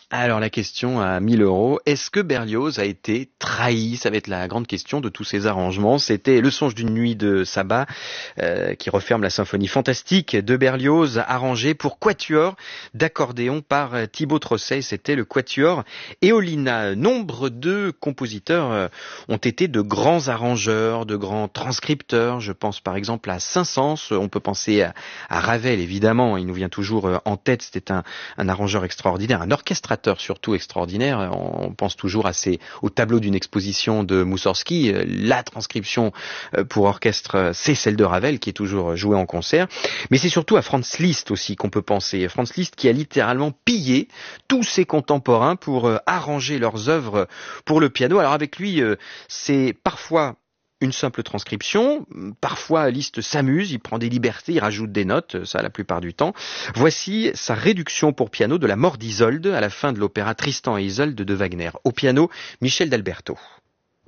Alors la question à 1000 euros, est-ce que Berlioz a été trahi? Ça va être la grande question de tous ces arrangements. C'était Le songe d'une nuit de sabbat qui referme la symphonie fantastique de Berlioz, arrangée pour quatuor d'accordéon par Thibaut Trosset. C'était le quatuor Eolina. Nombre de compositeurs ont été de grands arrangeurs, de grands transcripteurs. Je pense par exemple à Saint-Saëns. On peut penser à Ravel, évidemment. Il nous vient toujours en tête. C'était un arrangeur extraordinaire, un orchestrateur surtout extraordinaire. On pense toujours au tableau d'une exposition de Moussorgsky. La transcription pour orchestre, c'est celle de Ravel qui est toujours jouée en concert. Mais c'est surtout à Franz Liszt aussi qu'on peut penser. Franz Liszt qui a littéralement pillé tous ses contemporains pour arranger leurs œuvres pour le piano. Alors avec lui, c'est parfois une simple transcription, parfois Liszt s'amuse, il prend des libertés, il rajoute des notes, ça la plupart du temps. Voici sa réduction pour piano de la mort d'Isolde à la fin de l'opéra Tristan et Isolde de Wagner. Au piano, Michel d'Alberto.